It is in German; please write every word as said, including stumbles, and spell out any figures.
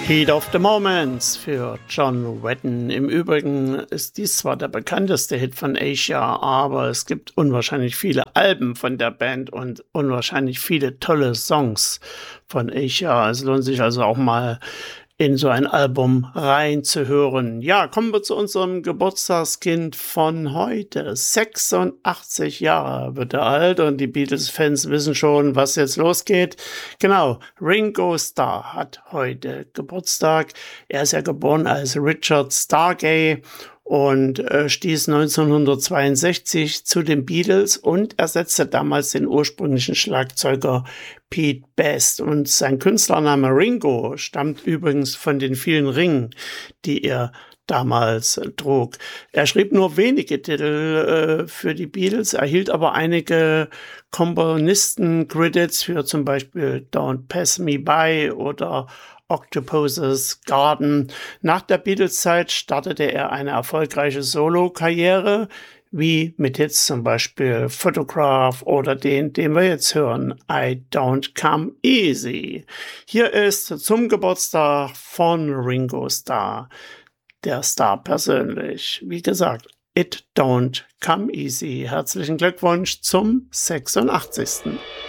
Heat of the Moments für John Wetton. Im Übrigen ist dies zwar der bekannteste Hit von Asia, aber es gibt unwahrscheinlich viele Alben von der Band und unwahrscheinlich viele tolle Songs von Asia. Es lohnt sich also auch mal in so ein Album reinzuhören. Ja, kommen wir zu unserem Geburtstagskind von heute. sechsundachtzig Jahre wird er alt und die Beatles-Fans wissen schon, was jetzt losgeht. Genau, Ringo Starr hat heute Geburtstag. Er ist ja geboren als Richard Stargay und äh, stieß neunzehnhundertzweiundsechzig zu den Beatles und ersetzte damals den ursprünglichen Schlagzeuger Pete Best. Und sein Künstlername Ringo stammt übrigens von den vielen Ringen, die er damals äh, trug. Er schrieb nur wenige Titel äh, für die Beatles, erhielt aber einige Komponisten-Credits für zum Beispiel Don't Pass Me By oder Octopus's Garden. Nach der Beatles-Zeit startete er eine erfolgreiche Solo-Karriere, wie mit Hits zum Beispiel Photograph oder den, den wir jetzt hören, I Don't Come Easy. Hier ist zum Geburtstag von Ringo Starr, der Star persönlich, wie gesagt, It Don't Come Easy. Herzlichen Glückwunsch zum sechsundachtzigsten